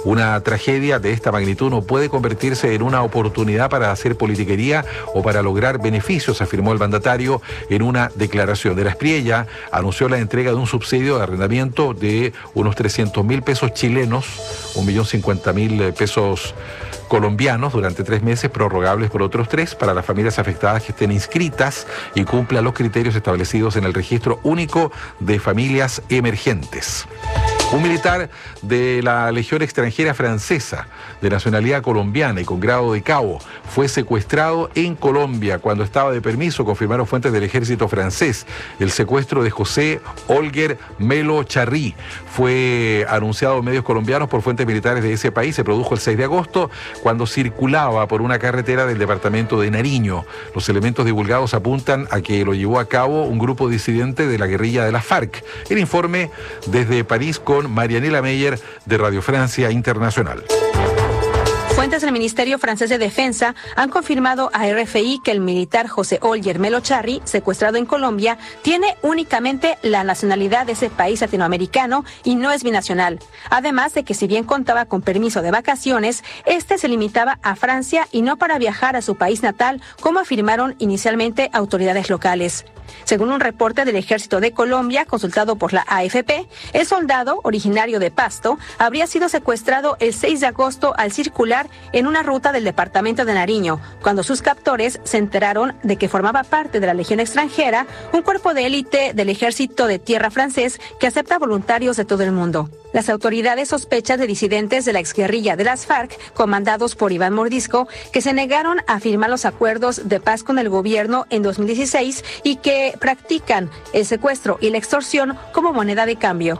Una tragedia de esta magnitud no puede convertirse en una oportunidad para hacer politiquería o para lograr beneficios, afirmó el mandatario en una declaración. De la Espriella anunció la entrega de un subsidio de arrendamiento de unos 300.000 pesos chilenos, 1.050.000 pesos colombianos durante 3 meses, prorrogables por otros 3 para las familias afectadas que estén inscritas y cumplan los criterios establecidos en el Registro Único de Familias Emergentes. Un militar de la Legión Extranjera Francesa, de nacionalidad colombiana y con grado de cabo, fue secuestrado en Colombia cuando estaba de permiso, confirmaron fuentes del ejército francés. El secuestro de José Olguer Melo Charri fue anunciado en medios colombianos por fuentes militares de ese país. Se produjo el 6 de agosto cuando circulaba por una carretera del departamento de Nariño. Los elementos divulgados apuntan a que lo llevó a cabo un grupo disidente de la guerrilla de la FARC. El informe desde París con Marianela Meyer de Radio Francia Internacional. Fuentes del Ministerio Francés de Defensa han confirmado a RFI que el militar José Olguer Melo Charri, secuestrado en Colombia, tiene únicamente la nacionalidad de ese país latinoamericano y no es binacional. Además de que si bien contaba con permiso de vacaciones, este se limitaba a Francia y no para viajar a su país natal, como afirmaron inicialmente autoridades locales. Según un reporte del Ejército de Colombia, consultado por la AFP, el soldado, originario de Pasto, habría sido secuestrado el 6 de agosto al circular en una ruta del departamento de Nariño, cuando sus captores se enteraron de que formaba parte de la Legión Extranjera, un cuerpo de élite del Ejército de Tierra francés que acepta voluntarios de todo el mundo. Las autoridades sospechan de disidentes de la exguerrilla de las FARC, comandados por Iván Mordisco, que se negaron a firmar los acuerdos de paz con el gobierno en 2016 y que practican el secuestro y la extorsión como moneda de cambio.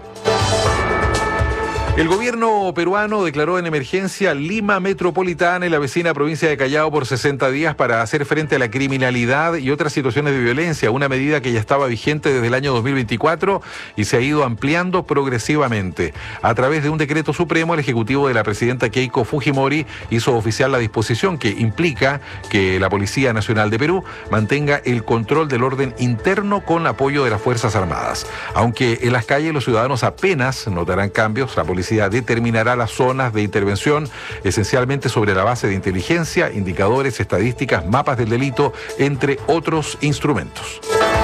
El gobierno peruano declaró en emergencia Lima Metropolitana y la vecina provincia de Callao por 60 días para hacer frente a la criminalidad y otras situaciones de violencia, una medida que ya estaba vigente desde el año 2024 y se ha ido ampliando progresivamente. A través de un decreto supremo, el ejecutivo de la presidenta Keiko Fujimori hizo oficial la disposición que implica que la Policía Nacional de Perú mantenga el control del orden interno con apoyo de las Fuerzas Armadas. Aunque en las calles los ciudadanos apenas notarán cambios, la policía determinará las zonas de intervención esencialmente sobre la base de inteligencia, indicadores, estadísticas, mapas del delito, entre otros instrumentos.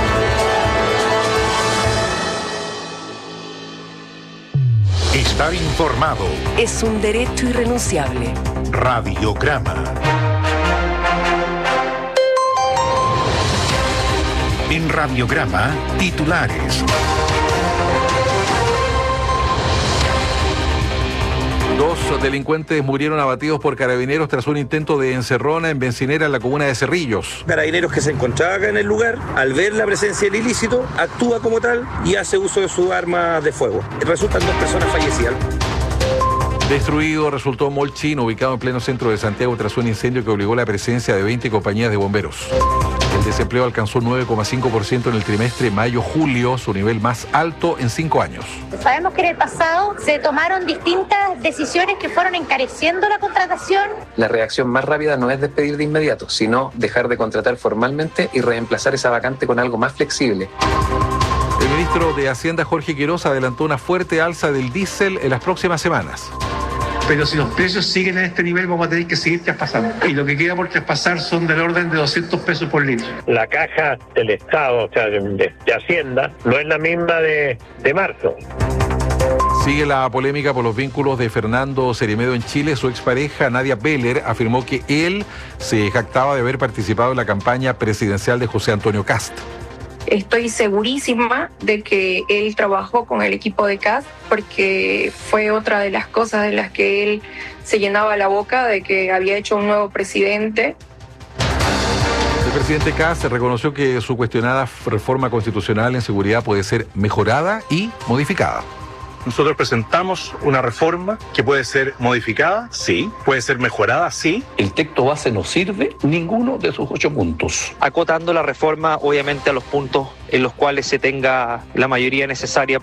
Estar informado es un derecho irrenunciable. Radiograma. En Radiograma, titulares. 2 delincuentes murieron abatidos por carabineros tras un intento de encerrona en bencinera en la comuna de Cerrillos. Carabineros que se encontraba acá en el lugar, al ver la presencia del ilícito, actúa como tal y hace uso de su arma de fuego. Resultan 2 personas fallecidas. Destruido resultó un mall chino ubicado en pleno centro de Santiago tras un incendio que obligó la presencia de 20 compañías de bomberos. El desempleo alcanzó 9,5% en el trimestre mayo-julio, su nivel más alto en 5 años. Sabemos que en el pasado se tomaron distintas decisiones que fueron encareciendo la contratación. La reacción más rápida no es despedir de inmediato, sino dejar de contratar formalmente y reemplazar esa vacante con algo más flexible. El ministro de Hacienda, Jorge Quiroz, adelantó una fuerte alza del diésel en las próximas semanas. Pero si los precios siguen en este nivel, vamos a tener que seguir traspasando. Y lo que queda por traspasar son del orden de 200 pesos por litro. La caja del Estado, o sea, de Hacienda, no es la misma de marzo. Sigue la polémica por los vínculos de Fernando Ceremedo en Chile. Su expareja, Nadia Beller, afirmó que él se jactaba de haber participado en la campaña presidencial de José Antonio Kast. Estoy segurísima de que él trabajó con el equipo de Kast porque fue otra de las cosas de las que él se llenaba la boca, de que había hecho un nuevo presidente. El presidente Kast reconoció que su cuestionada reforma constitucional en seguridad puede ser mejorada y modificada. Nosotros presentamos una reforma que puede ser modificada, sí, puede ser mejorada, sí. El texto base no sirve ninguno de sus 8 puntos. Acotando la reforma, obviamente, a los puntos en los cuales se tenga la mayoría necesaria.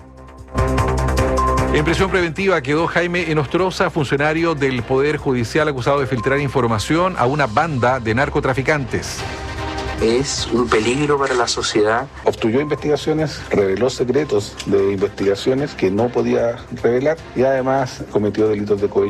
En prisión preventiva quedó Jaime Enostroza, funcionario del Poder Judicial acusado de filtrar información a una banda de narcotraficantes. Es un peligro para la sociedad. Obstruyó investigaciones, reveló secretos de investigaciones que no podía revelar y además cometió delitos de cohecho.